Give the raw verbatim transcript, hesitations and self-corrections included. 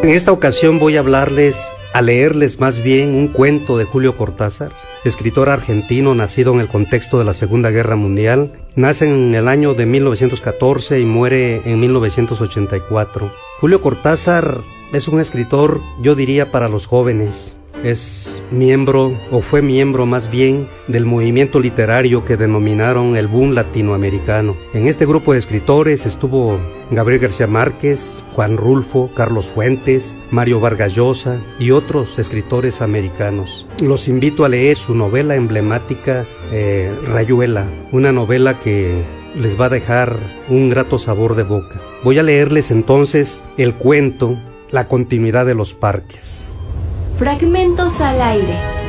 En esta ocasión voy a hablarles, a leerles más bien un cuento de Julio Cortázar, escritor argentino nacido en el contexto de la Segunda Guerra Mundial. Nace en el año de mil novecientos catorce y muere en mil novecientos ochenta y cuatro. Julio Cortázar es un escritor, yo diría, para los jóvenes. Es miembro, o fue miembro más bien, del movimiento literario que denominaron el boom latinoamericano. En este grupo de escritores estuvo Gabriel García Márquez, Juan Rulfo, Carlos Fuentes, Mario Vargas Llosa y otros escritores americanos. Los invito a leer su novela emblemática, eh, Rayuela, una novela que les va a dejar un grato sabor de boca. Voy a leerles entonces el cuento La continuidad de los parques. Fragmentos al aire.